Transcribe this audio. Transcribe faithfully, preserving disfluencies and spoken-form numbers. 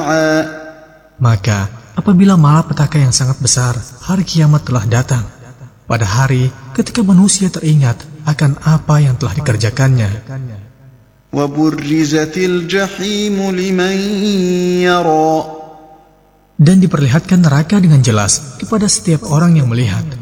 Maka apabila malapetaka yang sangat besar, hari kiamat telah datang, pada hari ketika manusia teringat akan apa yang telah dikerjakannya. وَبُرِّزَتِ الْجَحِيمُ لِمَنْ يَرَى. Dan diperlihatkan neraka dengan jelas kepada setiap orang yang melihat.